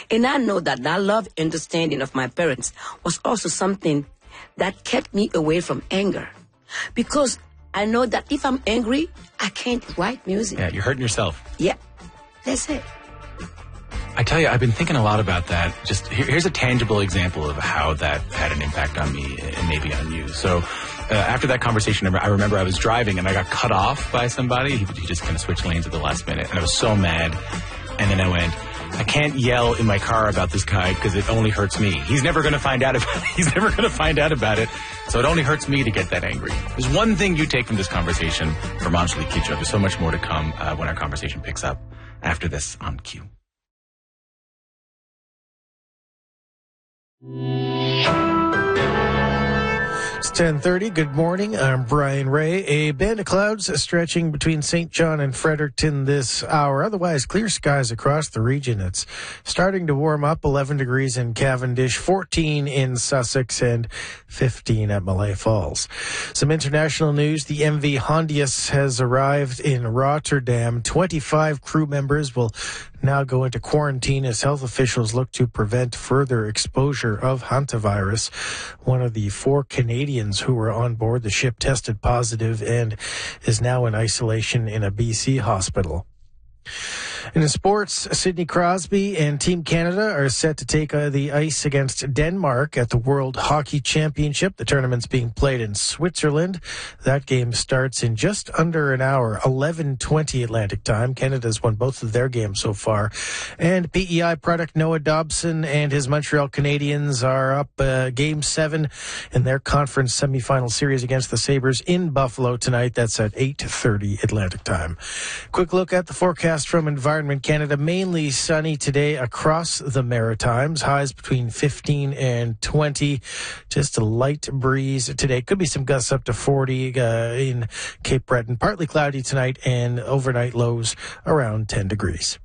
And I know that love understanding of my parents was also something that kept me away from anger. Because I know that if I'm angry, I can't write music. Yeah, you're hurting yourself. Yeah, that's it. I tell you, I've been thinking a lot about that. Just here's a tangible example of how that had an impact on me and maybe on you. So after that conversation, I remember I was driving and I got cut off by somebody. He just kind of switched lanes at the last minute. And I was so mad. And then I went, I can't yell in my car about this guy because it only hurts me. He's never going to find out about it. He's never going to find out about it. So it only hurts me to get that angry. There's one thing you take from this conversation from Angelique Kidjo. There's so much more to come when our conversation picks up after this on Q. It's 10:30. Good morning. I'm Brian Ray. A band of clouds stretching between St. John and Fredericton this hour. Otherwise, clear skies across the region. It's starting to warm up. 11 degrees in Cavendish, 14 in Sussex, and 15 at Malay Falls. Some international news. The MV Hondius has arrived in Rotterdam. 25 crew members will now go into quarantine as health officials look to prevent further exposure of hantavirus. One of the 4 Canadians who were on board the ship tested positive and is now in isolation in a BC hospital. In sports, Sidney Crosby and Team Canada are set to take the ice against Denmark at the World Hockey Championship. The tournament's being played in Switzerland. That game starts in just under an hour, 11:20 Atlantic time. Canada's won both of their games so far. And PEI product Noah Dobson and his Montreal Canadiens are up Game 7 in their conference semifinal series against the Sabres in Buffalo tonight. That's at 8:30 Atlantic time. Quick look at the forecast from Environment Canada. Mainly sunny today across the Maritimes. Highs between 15 and 20. Just a light breeze today. Could be some gusts up to 40 in Cape Breton. Partly cloudy tonight and overnight lows around 10 degrees.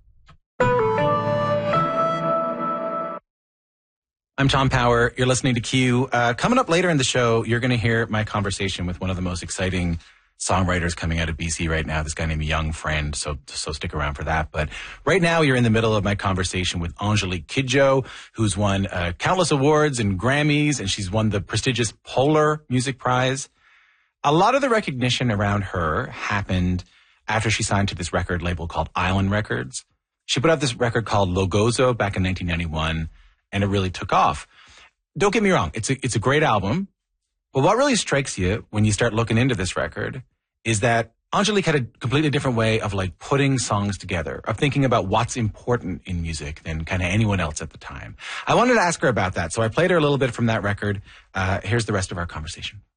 I'm Tom Power. You're listening to Q. Coming up later in the show, you're going to hear my conversation with one of the most exciting songwriters coming out of BC right now, this guy named Young Friend, so stick around for that. But right now, you're in the middle of my conversation with Angelique Kidjo, who's won countless awards and Grammys, and she's won the prestigious Polar Music Prize. A lot of the recognition around her happened after she signed to this record label called Island Records. She put out this record called Logozo back in 1991, and it really took off. Don't get me wrong, it's a great album. But what really strikes you when you start looking into this record is that Angelique had a completely different way of like putting songs together, of thinking about what's important in music than kind of anyone else at the time. I wanted to ask her about that, so I played her a little bit from that record. Here's the rest of our conversation.